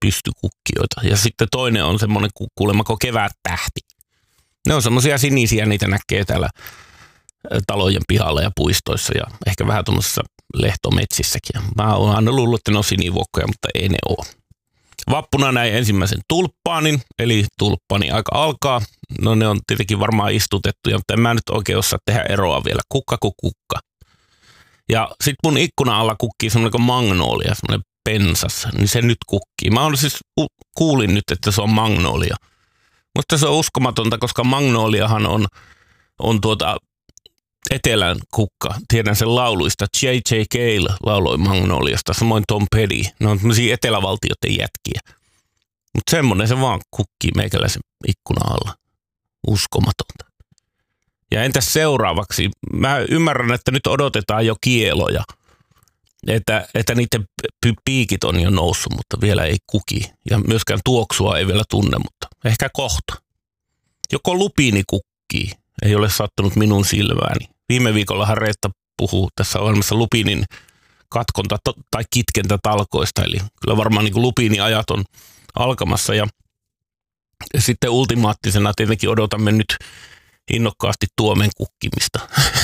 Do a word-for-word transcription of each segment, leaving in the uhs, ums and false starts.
pystykukkijoita. Ja sitten toinen on semmoinen kuulemako kevättähti. Ne on semmoisia sinisiä, niitä näkee täällä talojen pihalla ja puistoissa ja ehkä vähän tuommoisessa lehtometsissäkin. Mä oon aina luullut, että ne on sinivuokkoja, mutta ei ne ole. Vappuna näin ensimmäisen tulppaanin, eli tulppaani aika alkaa. No ne on tietenkin varmaan istutettuja, mutta en mä nyt oikein osaa tehdä eroa vielä. Kukka kuin kukka. Ja sit mun ikkuna alla kukkii semmoinen kuin magnolia, semmoinen pensas, niin se nyt kukkii. Mä oon siis kuulin nyt, että se on magnolia. Mutta se on uskomatonta, koska magnoliahan on, on tuota etelän kukka. Tiedän sen lauluista. J J. Cale lauloi magnoliasta, samoin Tom Petty. Ne on tämmöisiä etelävaltioiden jätkiä. Mutta semmoinen se vaan kukkii meikäläisen ikkuna alla. Uskomatonta. Ja entäs seuraavaksi? Mä ymmärrän, että nyt odotetaan jo kieloja. Että, että niiden piikit on jo noussut, mutta vielä ei kuki. Ja myöskään tuoksua ei vielä tunne, mutta ehkä kohta. Joko lupiini kukkii, ei ole sattunut minun silmääni. Viime viikollahan Reetta puhuu tässä ohjelmassa lupiinin katkonta tai kitkentä talkoista. Eli kyllä varmaan niin kuin lupiiniajat on alkamassa. Ja sitten ultimaattisena tietenkin odotamme nyt innokkaasti tuomen kukkimista.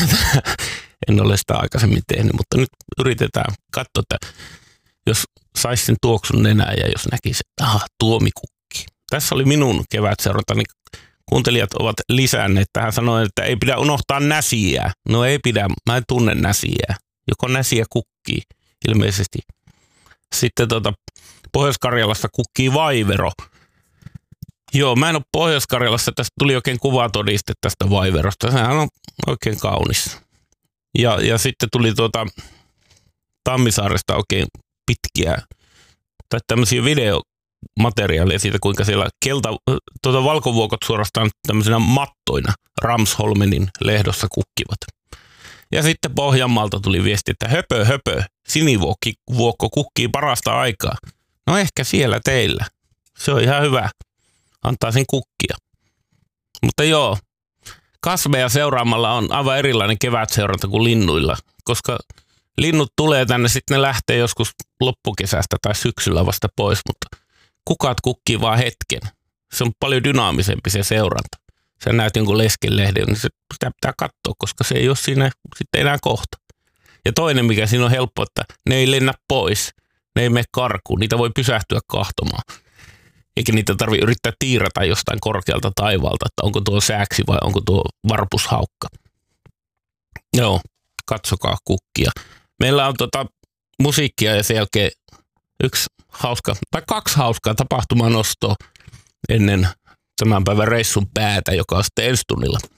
En ole sitä aikaisemmin tehnyt, mutta nyt yritetään katsoa, että jos saisi sen tuoksun nenää ja jos näkisi, että aha, tuomi kukkii. Tässä oli minun kevätseuranta, niin kuuntelijat ovat lisänneet tähän sanoen, että ei pidä unohtaa näsiä. No ei pidä, mä en tunne näsiä. Joko näsiä kukkii ilmeisesti. Sitten tuota, Pohjois-Karjalassa kukkii vaivero. Joo, mä en ole Pohjois-Karjalassa, tästä tuli oikein kuvatodiste tästä vaiverosta. Sehän on oikein kaunis. Ja, ja sitten tuli tuota Tammisaaresta oikein pitkiä, tai tämmöisiä videomateriaaleja siitä, kuinka siellä kelta, tuota valkovuokot suorastaan tämmöisenä mattoina Ramsholmenin lehdossa kukkivat. Ja sitten Pohjanmaalta tuli viesti, että höpö, höpö, sinivuokko kukkii parasta aikaa. No ehkä siellä teillä. Se on ihan hyvä. Antaa sen kukkia. Mutta joo, kasveja seuraamalla on aivan erilainen kevätseuranta kuin linnuilla, koska linnut tulee tänne, sitten ne lähtee joskus loppukesästä tai syksyllä vasta pois, mutta kukat kukkii vaan hetken. Se on paljon dynaamisempi se seuranta. Sä näet jonkun leskenlehden, niin se, sitä pitää katsoa, koska se ei ole siinä sitten enää kohta. Ja toinen, mikä siinä on helppo, että ne ei lennä pois, ne ei mene karkuun, niitä voi pysähtyä kahtomaan. Eikä niitä tarvitse yrittää tiirata jostain korkealta taivaalta, että onko tuo sääksi vai onko tuo varpushaukka. Joo, katsokaa kukkia. Meillä on tota musiikkia ja sen jälkeen yksi hauska, tai kaksi hauskaa tapahtumanostoa ennen tämän päivän reissun päätä, joka on sitten ensi tunnilla.